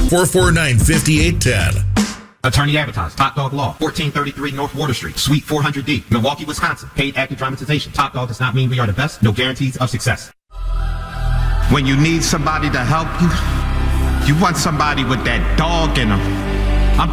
449-5810. Attorney advertised. Top Dog Law. 1433 North Water Street. Suite 400D. Milwaukee, Wisconsin. Paid active dramatization. Top Dog does not mean we are the best. No guarantees of success. When you need somebody to help you, you want somebody with that dog in them.